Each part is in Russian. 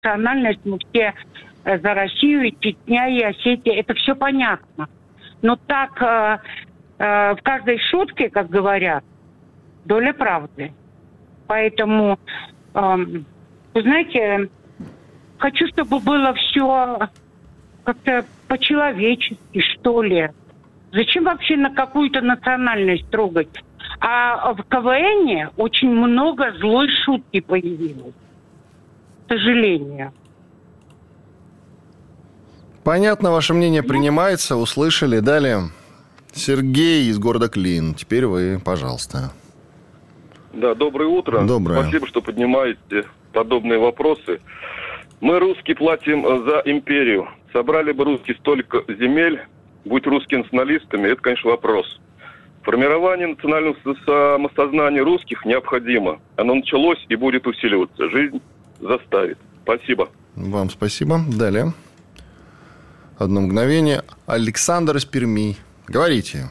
национальность, мы все за Россию, и Чечня, и Осетия, это все понятно. Но так в каждой шутке, как говорят, доля правды. Поэтому, вы знаете, хочу, чтобы было все как-то по-человечески, что ли. Зачем вообще на какую-то национальность трогать? А в КВНе очень много злой шутки появилось. К сожалению. Понятно, ваше мнение принимается, услышали. Далее Сергей из города Клин. Теперь вы, пожалуйста. Да, доброе утро. Доброе. Спасибо, что поднимаете подобные вопросы. Мы, русские, платим за империю. Собрали бы русские столько земель, будь русскими националистами, это, конечно, вопрос. Формирование национального самосознания русских необходимо. Оно началось и будет усиливаться. Жизнь заставит. Спасибо. Вам спасибо. Далее. Одно мгновение. Александр из Перми. Говорите.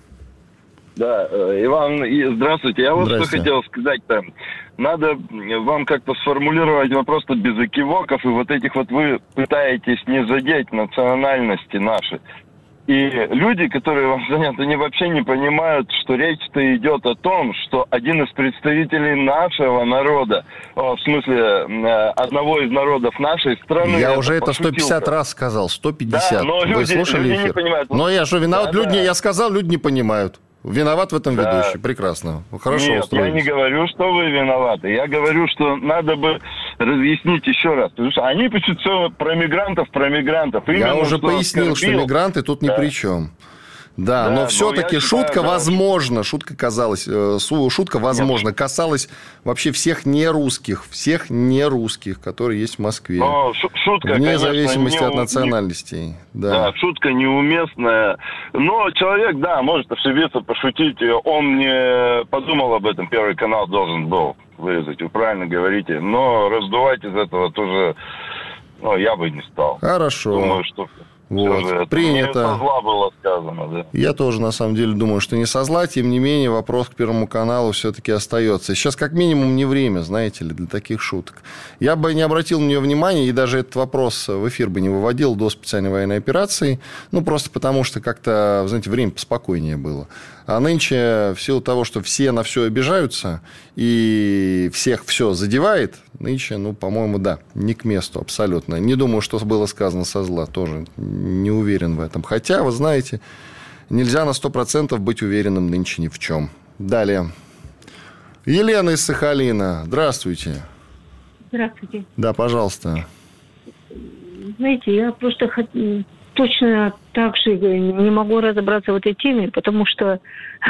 Да, Иван, здравствуйте. Я вот что хотел сказать-то. Надо вам как-то сформулировать вопрос-то без экивоков, и вот этих вот вы пытаетесь не задеть национальности наши. И люди, которые вам заняты, они вообще не понимают, что речь-то идет о том, что один из представителей нашего народа, в смысле одного из народов нашей страны... Я уже это 150 раз сказал, 150. Да, но вы слушали люди эфир? не понимают. Но я же виноват, Да, люди, да. я сказал, люди не понимают. Виноват в этом ведущий. Прекрасно. Хорошо Нет, устроились. я не говорю, что вы виноваты. Я говорю, что надо бы разъяснить еще раз. Потому что они пишут все про мигрантов. Я уже пояснил, что мигранты тут ни при чем. Да, но все-таки шутка, возможно, шутка, возможно, касалась вообще всех нерусских, которые есть в Москве. Но шутка, вне конечно, зависимости от национальностей. Да, шутка неуместная. Но человек, да, может ошибиться, пошутить. Он не подумал об этом. Первый канал должен был вырезать. Вы правильно говорите. Но раздувать из этого тоже я бы не стал. Хорошо. Думаю, что... Вот, принято. Не со зла было сказано, да. Я тоже, на самом деле, думаю, что не со зла. Тем не менее, вопрос к Первому каналу все-таки остается. Сейчас, как минимум, не время, знаете ли, для таких шуток. Я бы не обратил на нее внимания, и даже этот вопрос в эфир бы не выводил до специальной военной операции. Просто потому, что как-то, знаете, время поспокойнее было. А нынче, в силу того, что все на все обижаются, и всех все задевает, нынче, по-моему, да, не к месту абсолютно. Не думаю, что было сказано со зла, тоже не уверен в этом. Хотя, вы знаете, нельзя на 100% быть уверенным нынче ни в чем. Далее. Елена из Сахалина. Здравствуйте. Здравствуйте. Да, пожалуйста. Знаете, я просто точно так же не могу разобраться в этой теме, потому что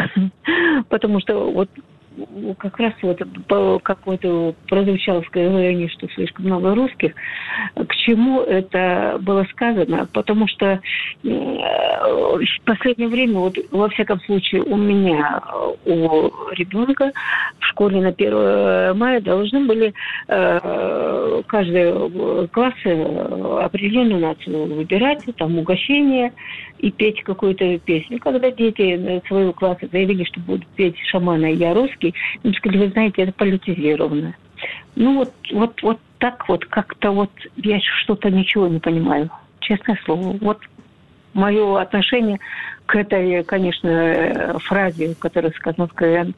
вот как раз какое-то прозвучало сказание, что слишком много русских. К чему это было сказано? Потому что в последнее время, во всяком случае, у меня, у ребенка в школе на 1 мая должны были каждый класс определенную нацию выбирать, там угощение и петь какую-то песню. Когда дети своего класса заявили, что будут петь «Шамана, я русский», им сказали, вы знаете, это политизировано. Вот так как-то я что-то ничего не понимаю. Честное слово. Мое отношение к этой, конечно, фразе, которая сказана в КВН,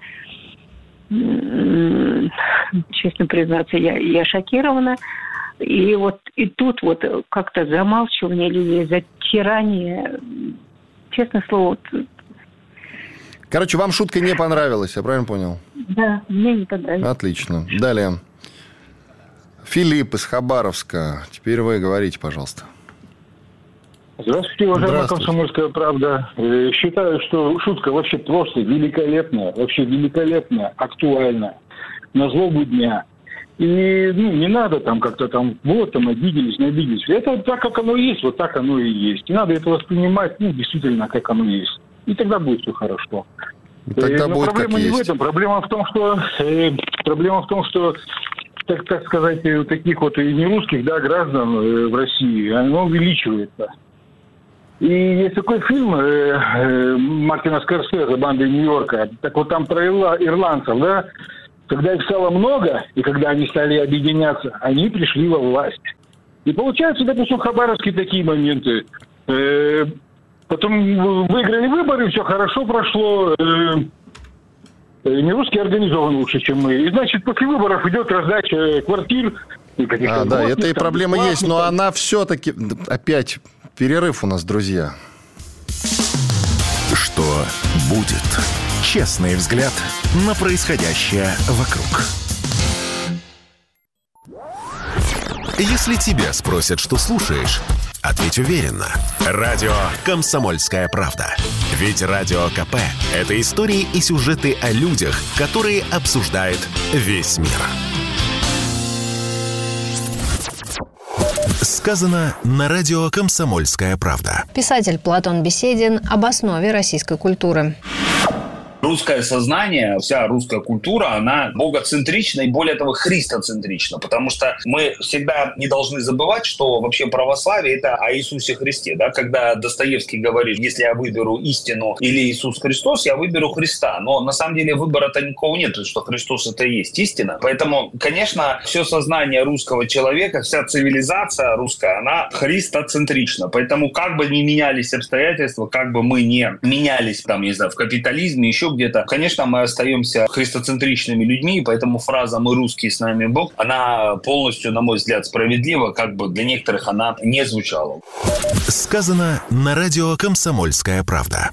честно признаться, я шокирована. И тут как-то замалчивание или затирание, честное слово. Короче, вам шутка не понравилась, я правильно понял? Да, мне не понравилось. Отлично. Далее. Филипп из Хабаровска. Теперь вы говорите, пожалуйста. Здравствуйте, уважаемая «Комсомольская правда». Считаю, что шутка вообще просто великолепная, актуальна, на злобу дня. И не надо как-то обиделись, не обиделись. Это так, как оно есть, так оно и есть. Не надо это воспринимать, действительно, как оно есть. И тогда будет все хорошо. Тогда но будет проблема как не есть. в этом. Проблема в том, что так сказать, таких и нерусских граждан в России, оно увеличивается. И есть такой фильм Мартина Скорсезе «Банды Нью-Йорка». Так там про ирландцев, Когда их стало много, и когда они стали объединяться, они пришли во власть. И получается, допустим, в Хабаровске такие моменты. Потом выиграли выборы, все хорошо прошло. Не русские организованы лучше, чем мы. И, значит, после выборов идет раздача квартир. Да, это и проблема есть, но она все-таки... Опять перерыв у нас, друзья. Что будет? Честный взгляд на происходящее вокруг. Если тебя спросят, что слушаешь, ответь уверенно. Радио «Комсомольская правда». Ведь Радио КП – это истории и сюжеты о людях, которые обсуждает весь мир. Сказано на радио «Комсомольская правда». Писатель Платон Беседин об основе российской культуры. Русское сознание, вся русская культура, она богоцентрична и, более того, христоцентрична, потому что мы всегда не должны забывать, что вообще православие – это о Иисусе Христе. Да? Когда Достоевский говорит, если я выберу истину или Иисус Христос, я выберу Христа. Но на самом деле выбора-то никого нет, что Христос – это и есть истина. Поэтому, конечно, все сознание русского человека, вся цивилизация русская, она христоцентрична. Поэтому как бы ни менялись обстоятельства, как бы мы не менялись, там, не знаю, в капитализме, еще где-то, конечно, мы остаемся христоцентричными людьми, поэтому фраза «мы русские, с нами Бог», она полностью, на мой взгляд, справедлива, как бы для некоторых она не звучала. Сказано на радио «Комсомольская правда».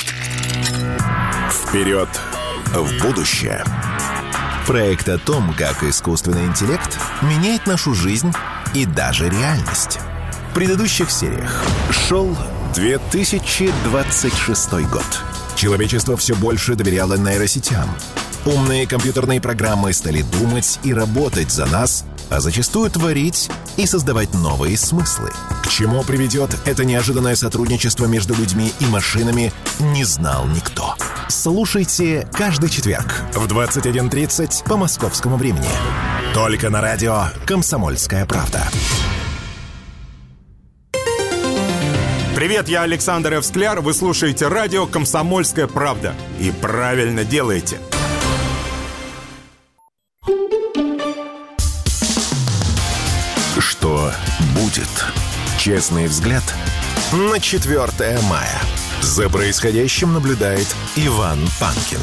Вперед в будущее. Проект о том, как искусственный интеллект меняет нашу жизнь и даже реальность. В предыдущих сериях шел 2026 год. Человечество все больше доверяло нейросетям. Умные компьютерные программы стали думать и работать за нас, а зачастую творить и создавать новые смыслы. К чему приведет это неожиданное сотрудничество между людьми и машинами, не знал никто. Слушайте каждый четверг в 21:30 по московскому времени. Только на радио «Комсомольская правда». Привет, я Александр Эвскляр. Вы слушаете радио «Комсомольская правда». И правильно делаете. Что будет? Честный взгляд на 4 мая. За происходящим наблюдает Иван Панкин.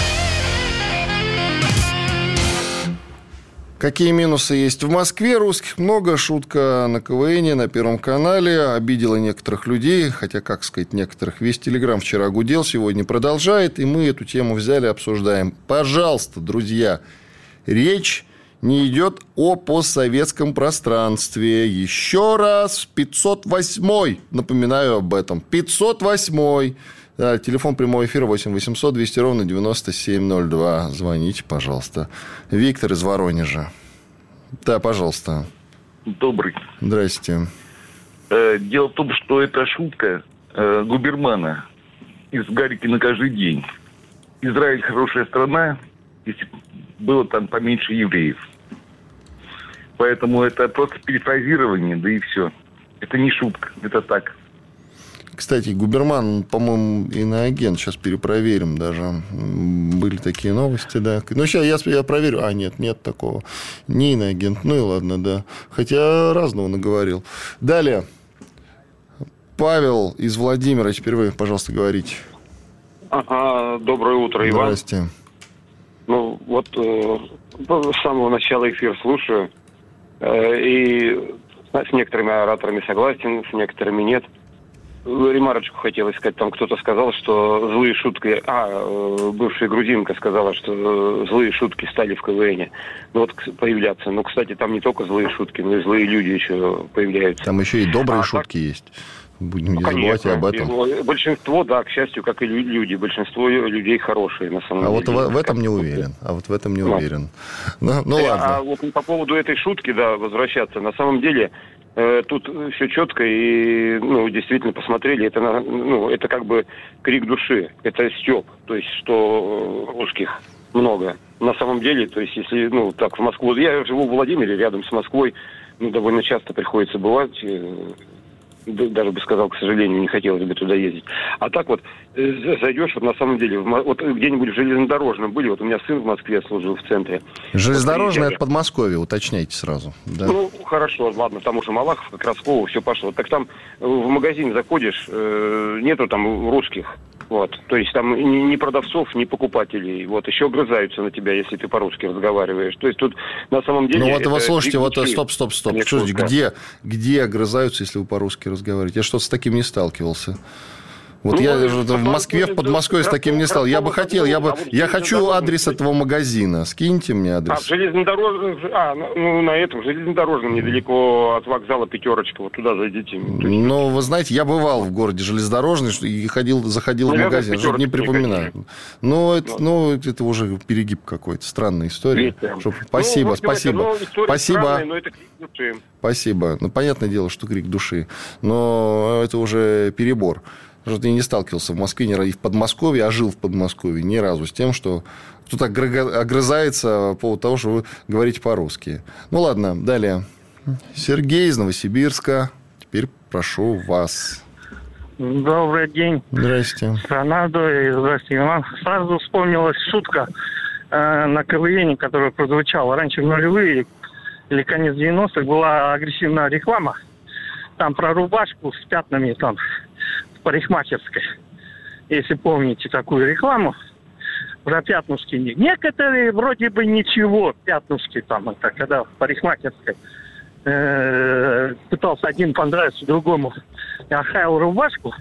Какие минусы есть в Москве? Русских много. Шутка на КВН, на Первом канале. Обидела некоторых людей. Хотя, как сказать, некоторых. Весь Телеграм вчера гудел, сегодня продолжает. И мы эту тему взяли, обсуждаем. Пожалуйста, друзья, речь не идет о постсоветском пространстве. Еще раз, 508-й. Напоминаю об этом. 508-й. Да, телефон прямого эфира 8 800 200 ровно 9702. Звоните, пожалуйста. Виктор из Воронежа. Да, пожалуйста. Добрый. Здрасте. Дело в том, что это шутка Губермана из «Гарики на каждый день». Израиль хорошая страна, если было там поменьше евреев. Поэтому это просто перефразирование, да и все. Это не шутка, это так. Кстати, Губерман, по-моему, иноагент. Сейчас перепроверим даже. Были такие новости, да. Ну, сейчас я проверю. Нет такого. Не иноагент. Ну, и ладно, да. Хотя разного наговорил. Далее. Павел из Владимира. Теперь вы, пожалуйста, говорите. Ага, доброе утро, Иван. Здрасте. Ну, вот с самого начала эфир слушаю. И с некоторыми ораторами согласен, с некоторыми нет. Ремарочку хотелось сказать. Там кто-то сказал, что злые шутки... бывшая грузинка сказала, что злые шутки стали в КВНе. Ну, вот появляться. Ну, кстати, там не только злые шутки, но и злые люди еще появляются. Там еще и добрые шутки есть. Будем не забывать об этом. Большинство, да, к счастью, как и люди. Большинство людей хорошие, на самом деле. А вот в этом не уверен. уверен. Ну, ладно. А вот по поводу этой шутки, да, возвращаться. На самом деле... Тут все четко и, действительно посмотрели. Это как бы крик души. Это стёб. То есть, что русских много. На самом деле, то есть, если, так, в Москву... Я живу в Владимире, рядом с Москвой. Довольно часто приходится бывать. даже бы сказал, к сожалению, не хотелось бы туда ездить. А так вот, зайдешь, вот на самом деле, вот где-нибудь в железнодорожном были, вот у меня сын в Москве служил в центре. Железнодорожное, это Подмосковье, уточняйте сразу. Да. Ну, хорошо, ладно, потому что Малахов, Красково, все пошло. Так там в магазин заходишь, нету там русских. Вот. То есть там ни продавцов, ни покупателей. Вот. Еще огрызаются на тебя, если ты по-русски разговариваешь. То есть тут на самом деле... Ну вот вы слушайте, вот стоп. Где огрызаются, если вы по-русски разговариваете? Я что-то с таким не сталкивался. Вот я в Москве, в Подмосковье с таким не стал. Я бы хотел, я хочу адрес этого магазина. Скиньте мне адрес. В железнодорожном, на этом, в железнодорожном, недалеко от вокзала «Пятерочка», вот туда зайдите. Ну, вы знаете, я бывал в городе железнодорожный и заходил в магазин, что-то не припоминаю. Ну, это уже перегиб какой-то, странная история. Спасибо. Спасибо. Ну, понятное дело, что крик души, но это уже перебор. Потому что я не сталкивался в Москве и в Подмосковье, а жил в Подмосковье ни разу с тем, что кто-то огрызается по поводу того, что вы говорите по-русски. Ну, ладно, далее. Сергей из Новосибирска. Теперь прошу вас. Добрый день. Здрасте. Здрасте, Иван. Сразу вспомнилась шутка на КВН, которая прозвучала раньше в нулевые или конец 90-х. Была агрессивная реклама. Там про рубашку с пятнами там парикмахерской. Если помните такую рекламу, про пятнушки. Некоторые вроде бы ничего, пятнушки там, это когда в парикмахерской пытался один понравиться другому, охаял рубашку.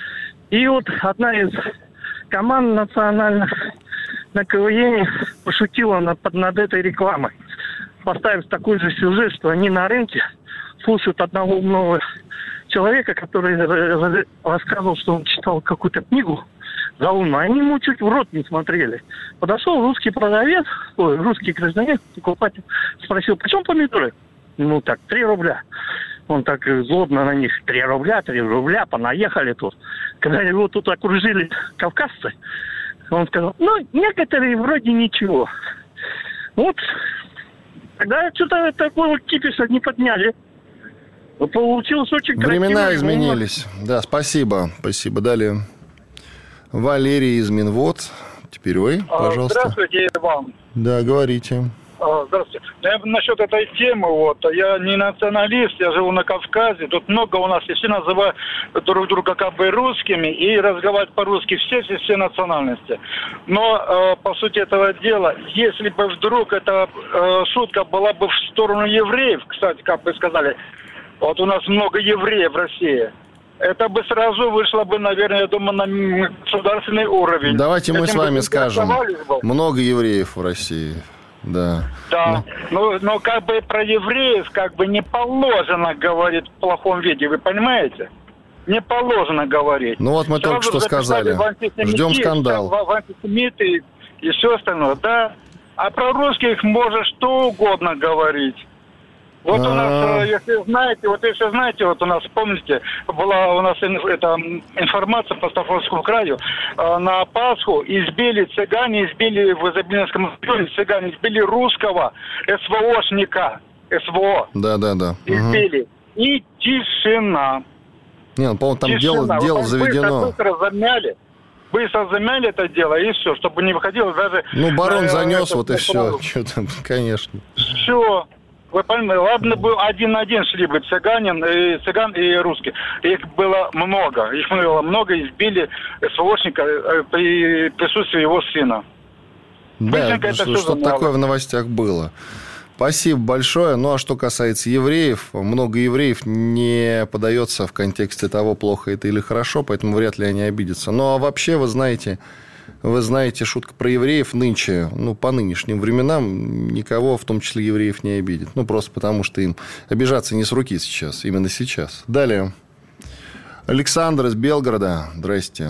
И вот одна из команд национальных на КВН пошутила над этой рекламой, поставив такой же сюжет, что они на рынке слушают одного умного человека, который рассказывал, что он читал какую-то книгу заумную. Они ему чуть в рот не смотрели. Подошел русский продавец, русский гражданин, покупатель, спросил, почем помидоры? Ну так, 3 рубля. Он так злобно на них, 3 рубля, понаехали тут. Когда его тут окружили кавказцы, он сказал, некоторые вроде ничего. Вот, тогда что-то такого кипиша не подняли. Получилось очень красиво. Времена изменились. Да, спасибо. Далее. Валерий из Минвод. Теперь вы, пожалуйста. Здравствуйте, Иван. Да, говорите. Здравствуйте. Насчет этой темы, я не националист, я живу на Кавказе. Тут много у нас, и все называют друг друга как бы русскими, и разговаривают по-русски все национальности. Но, по сути этого дела, если бы вдруг эта шутка была бы в сторону евреев, кстати, как вы сказали, вот у нас много евреев в России. Это бы сразу вышло бы, наверное, я думаю, на государственный уровень. Давайте мы с вами скажем. Много евреев в России. Да. Да. Но как бы про евреев как бы не положено говорить в плохом виде, вы понимаете? Не положено говорить. Ну вот мы сразу только что сказали. Ждем скандал. В антисемиты и все остальное, да. А про русских можно что угодно говорить. Вот у нас, если знаете, вот у нас, помните, была у нас информация по Ставропольскому краю, на Пасху цыгане избили в Изобилинском районе, избили русского СВОшника, СВО. Да. Избили. И тишина. Не, по-моему, там дело заведено. Быстро замяли это дело, и все, чтобы не выходило даже... барон занес, и все. Что там, конечно. Все. Вы понимаете, ладно бы один на один шли бы цыган и русские. Их было много. Избили СВОшника при присутствии его сына. Да, что-то такое в новостях было. Спасибо большое. Ну, а что касается евреев, много евреев не подается в контексте того, плохо это или хорошо, поэтому вряд ли они обидятся. Ну, а вообще, вы знаете, шутка про евреев нынче, по нынешним временам никого, в том числе евреев, не обидит. Просто потому, что им обижаться не с руки сейчас, именно сейчас. Далее. Александр из Белгорода. Здрасте.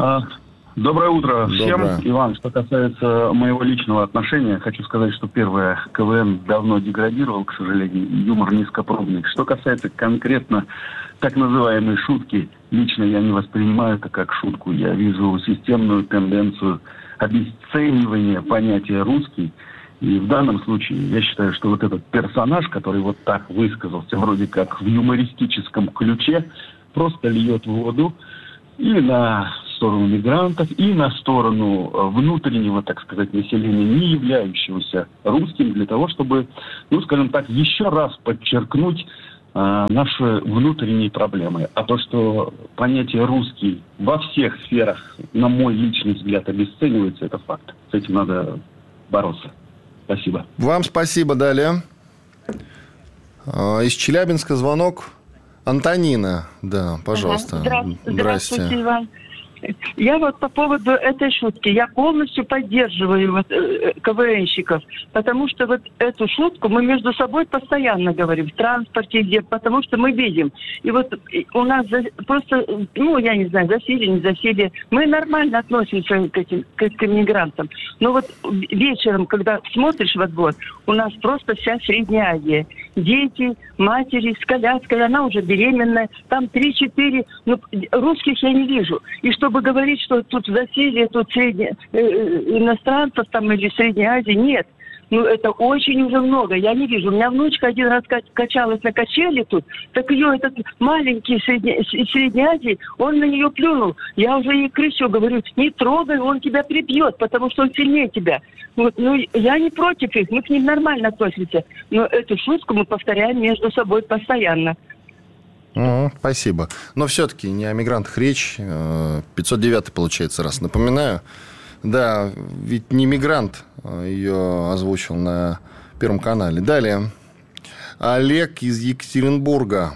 Доброе утро всем. Иван, что касается моего личного отношения, хочу сказать, что первое, КВН давно деградировал, к сожалению, юмор низкопробный. Что касается конкретно так называемой шутки, лично я не воспринимаю это как шутку. Я вижу системную тенденцию обесценивания понятия «русский». И в данном случае я считаю, что вот этот персонаж, который вот так высказался, вроде как в юмористическом ключе, просто льет воду и на сторону мигрантов, и на сторону внутреннего, так сказать, населения, не являющегося русским, для того, чтобы, скажем так, еще раз подчеркнуть наши внутренние проблемы. А то, что понятие «русский» во всех сферах, на мой личный взгляд, обесценивается, это факт. С этим надо бороться. Спасибо. Вам спасибо. Далее. Из Челябинска звонок. Антонина. Да, пожалуйста. Здравствуйте, Иван. Я вот по поводу этой шутки, я полностью поддерживаю КВНщиков, потому что вот эту шутку мы между собой постоянно говорим, в транспорте, где, потому что мы видим. И вот у нас просто, я не знаю, засилие, не засилие. Мы нормально относимся к иммигрантам. Но вот вечером, когда смотришь во двор, у нас просто вся Средняя Азия. Дети, матери с коляской, она уже беременная, там 3-4, русских я не вижу. И чтобы говорить, что тут засилие, тут иностранцев там или Средняя Азия, нет. Это очень уже много. Я не вижу. У меня внучка один раз качалась на качели тут, так ее этот маленький из Средней Азии, он на нее плюнул. Я уже ей кричу, говорю, не трогай, он тебя прибьет, потому что он сильнее тебя. Я не против их, мы к ним нормально относимся. Но эту шутку мы повторяем между собой постоянно. Спасибо. Но все-таки не о мигрантах речь. 509 получается раз. Напоминаю. Да, ведь не мигрант ее озвучил на Первом канале. Далее. Олег из Екатеринбурга.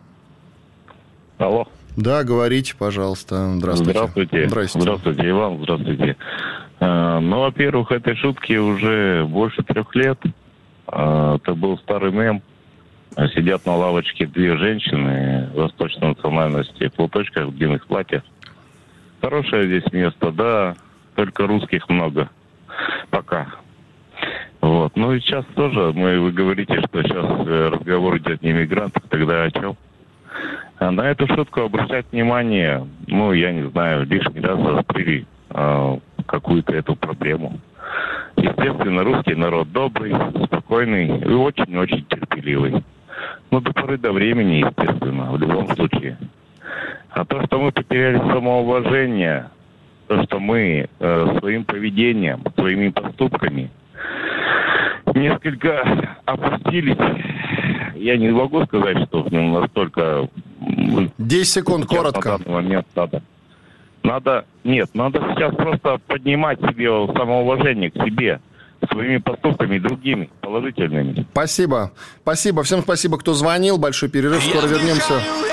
Алло. Да, говорите, пожалуйста. Здравствуйте. Здравствуйте, Иван. Здравствуйте. Во-первых, этой шутки уже больше 3 лет. Это был старый мем. Сидят на лавочке 2 женщины восточной национальности в платочках, в длинных платьях. Хорошее здесь место, да, только русских много. Пока. Вот. И сейчас тоже вы говорите, что сейчас разговор идет не о мигрантах, тогда о чем? На эту шутку обращать внимание, я не знаю, лишний раз заострили какую-то эту проблему. Естественно, русский народ добрый, спокойный и очень-очень терпеливый. До поры до времени, естественно, в любом случае. А то, что мы потеряли самоуважение, то, что мы своим поведением, своими поступками несколько опустились, я не могу сказать, что настолько... 10 секунд, коротко. На данный момент надо сейчас просто поднимать себе самоуважение к себе, своими поступками другими, положительными. Спасибо. Всем спасибо, кто звонил. Большой перерыв. Скоро вернемся.